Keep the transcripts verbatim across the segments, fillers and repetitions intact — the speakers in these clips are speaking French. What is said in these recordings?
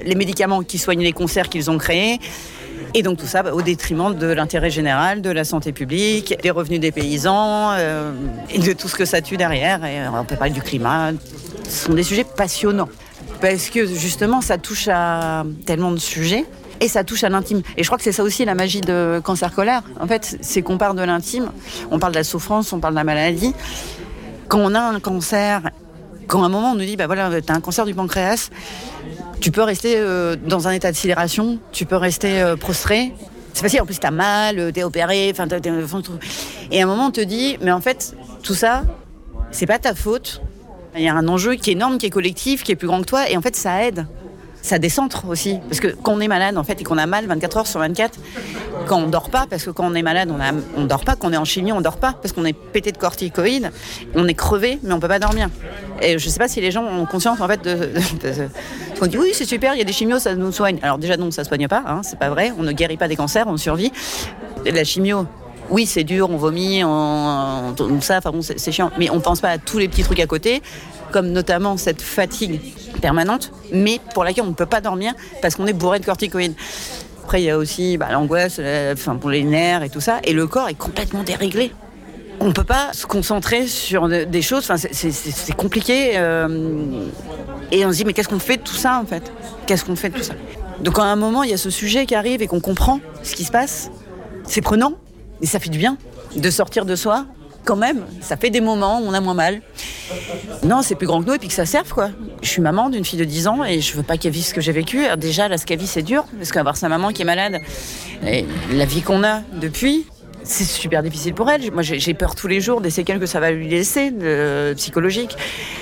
les médicaments qui soignent les cancers qu'ils ont créés. Et donc tout ça bah, au détriment de l'intérêt général, de la santé publique, des revenus des paysans euh, et de tout ce que ça tue derrière. Et on peut parler du climat. Ce sont des sujets passionnants parce que justement ça touche à tellement de sujets et ça touche à l'intime. Et je crois que c'est ça aussi la magie de Cancer Colère. En fait, c'est qu'on parle de l'intime, on parle de la souffrance, on parle de la maladie. Quand on a un cancer, quand à un moment on nous dit bah voilà, t'as un cancer du pancréas, tu peux rester euh, dans un état de sidération, tu peux rester euh, prostré. C'est facile, en plus t'as mal, t'es opéré, enfin t'es, t'es, et à un moment on te dit, mais en fait, tout ça, c'est pas ta faute. Il y a un enjeu qui est énorme, qui est collectif, qui est plus grand que toi, et en fait ça aide. Ça décentre aussi, parce que quand on est malade en fait et qu'on a mal vingt-quatre heures sur vingt-quatre, quand on dort pas, parce que quand on est malade on, a, on dort pas, quand on est en chimie on dort pas, parce qu'on est pété de corticoïdes, on est crevé mais on peut pas dormir. Et je sais pas si les gens ont conscience en fait de, de, de, de qu'on dit oui c'est super, il y a des chimios, ça nous soigne. Alors déjà non, ça soigne pas, hein, c'est pas vrai, on ne guérit pas des cancers, on survit. La chimio, oui c'est dur, on vomit, on, on, ça, enfin bon c'est, c'est chiant, mais on pense pas à tous les petits trucs à côté, comme notamment cette fatigue permanente, mais pour laquelle on ne peut pas dormir parce qu'on est bourré de corticoïdes. Après, il y a aussi bah, l'angoisse, la, enfin, pour les nerfs et tout ça, et le corps est complètement déréglé. On ne peut pas se concentrer sur de, des choses, enfin, c'est, c'est, c'est compliqué, euh, et on se dit, mais qu'est-ce qu'on fait de tout ça, en fait ? Qu'est-ce qu'on fait de tout ça ? Donc, à un moment, il y a ce sujet qui arrive et qu'on comprend ce qui se passe. C'est prenant, et ça fait du bien de sortir de soi. Quand même, ça fait des moments où on a moins mal. Non, c'est plus grand que nous et puis que ça serve, quoi. Je suis maman d'une fille de dix ans et je veux pas qu'elle vive ce que j'ai vécu. Alors déjà, là, ce qu'elle vit, c'est dur, parce qu'avoir sa maman qui est malade, et la vie qu'on a depuis, c'est super difficile pour elle. Moi, j'ai, j'ai peur tous les jours des séquelles que ça va lui laisser, de, psychologiques.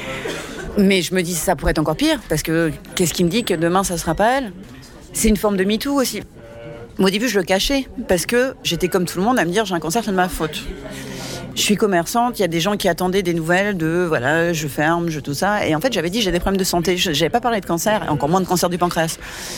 Mais je me dis, ça pourrait être encore pire, parce que qu'est-ce qui me dit que demain, ça sera pas elle ? C'est une forme de MeToo aussi. Moi, au début, je le cachais, parce que j'étais comme tout le monde à me dire, j'ai un cancer, c'est de ma faute. Je suis commerçante, il y a des gens qui attendaient des nouvelles de voilà, je ferme, je tout ça. Et en fait, j'avais dit j'ai des problèmes de santé. Je n'avais pas parlé de cancer, et encore moins de cancer du pancréas.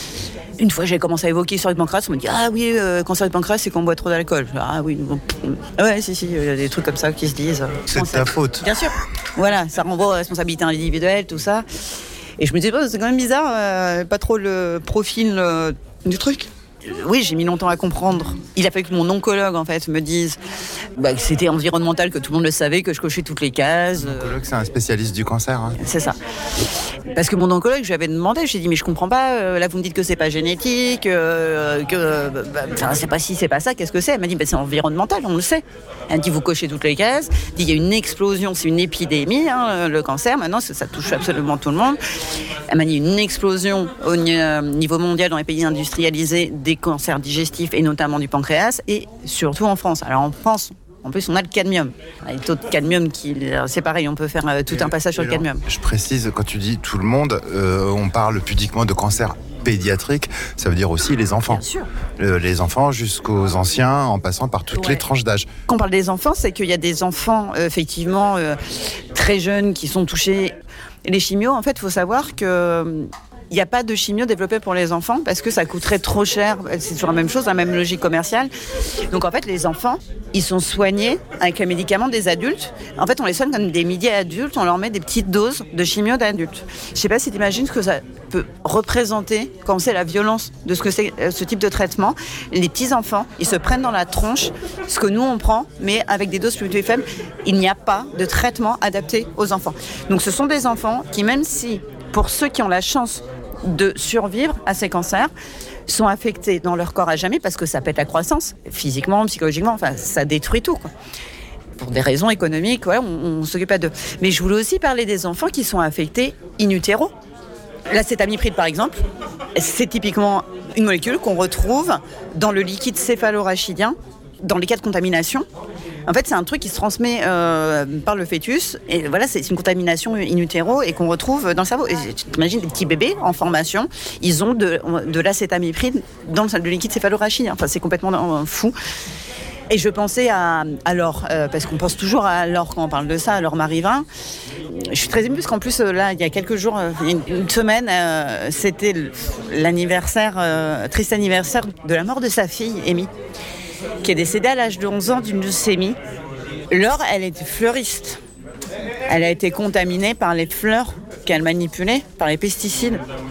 Une fois, j'ai commencé à évoquer sur le pancréas, on me dit ah oui, euh, cancer du pancréas, c'est qu'on boit trop d'alcool. Ah oui, bon. Ouais, si, si, il y a des trucs comme ça qui se disent. C'est de ta faute. Bien sûr. Voilà, ça renvoie aux responsabilités individuelles, tout ça. Et je me disais, oh, c'est quand même bizarre, euh, pas trop le profil euh, du truc. Oui, j'ai mis longtemps à comprendre. Il a fallu que mon oncologue, en fait, me dise bah, que c'était environnemental, que tout le monde le savait, que je cochais toutes les cases. L'oncologue, c'est un spécialiste du cancer. Hein. C'est ça. Parce que mon oncologue, je lui avais demandé, j'ai dit, mais je comprends pas, euh, là, vous me dites que c'est pas génétique, euh, que, bah, enfin, c'est pas ci, c'est pas ça, qu'est-ce que c'est ? Elle m'a dit, bah, c'est environnemental, on le sait. Elle m'a dit, vous cochez toutes les cases. Elle dit, il y a une explosion, c'est une épidémie, hein, le cancer, maintenant, ça, ça touche absolument tout le monde. Elle m'a dit, une explosion au niveau mondial dans les pays industrialisés des cancers digestifs et notamment du pancréas et surtout en France. Alors en France, en plus, on a le cadmium. Les taux de cadmium, qui, c'est pareil, on peut faire euh, tout et un passage sur le alors, cadmium. Je précise, quand tu dis tout le monde, euh, on parle pudiquement de cancer pédiatrique, ça veut dire aussi les enfants. Bien sûr. Euh, les enfants jusqu'aux anciens, en passant par toutes ouais. les tranches d'âge. Quand on parle des enfants, c'est qu'il y a des enfants, euh, effectivement, euh, très jeunes qui sont touchés. Les chimios, en fait, il faut savoir que... Il n'y a pas de chimio développé pour les enfants parce que ça coûterait trop cher. C'est toujours la même chose, la même logique commerciale. Donc en fait, les enfants, ils sont soignés avec les médicaments des adultes. En fait, on les soigne comme des midi-adultes, on leur met des petites doses de chimio d'adultes. Je ne sais pas si tu imagines ce que ça peut représenter quand c'est la violence de ce que c'est ce type de traitement. Les petits-enfants, ils se prennent dans la tronche ce que nous, on prend, mais avec des doses plus faibles. Il n'y a pas de traitement adapté aux enfants. Donc ce sont des enfants qui, même si, pour ceux qui ont la chance de survivre à ces cancers, sont affectés dans leur corps à jamais parce que ça pète la croissance, physiquement, psychologiquement, enfin ça détruit tout, quoi. Pour des raisons économiques, ouais, on ne s'occupe pas d'eux. Mais je voulais aussi parler des enfants qui sont affectés in utero. L'acétamipride, par exemple, c'est typiquement une molécule qu'on retrouve dans le liquide céphalorachidien, dans les cas de contamination. En fait, c'est un truc qui se transmet euh, par le fœtus. Et voilà, c'est une contamination in utero et qu'on retrouve dans le cerveau. Et t'imagines des petits bébés en formation, ils ont de, de l'acétamipride dans le, le liquide céphalorachidien. Enfin, c'est complètement fou. Et je pensais à, à Laure, euh, parce qu'on pense toujours à Laure quand on parle de ça, à Laure Marivin. Je suis très émue parce qu'en plus, là, il y a quelques jours, une, une semaine, euh, c'était l'anniversaire, euh, triste anniversaire de la mort de sa fille, Amy, qui est décédée à l'âge de onze ans d'une leucémie. Laure, elle était fleuriste. Elle a été contaminée par les fleurs qu'elle manipulait, par les pesticides.